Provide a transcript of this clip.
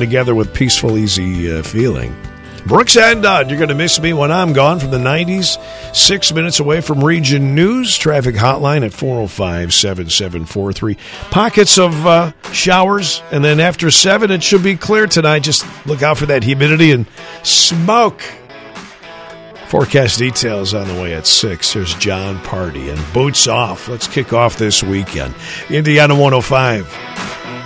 together with peaceful, easy feeling. Brooks and Dunn, you're going to miss me when I'm gone from the 90s. 6 minutes away from Region News. Traffic hotline at 405-7743. Pockets of showers, and then after 7, it should be clear tonight. Just look out for that humidity and smoke. Forecast details on the way at 6. Here's John Party and Boots Off. Let's kick off this weekend. Indiana 105.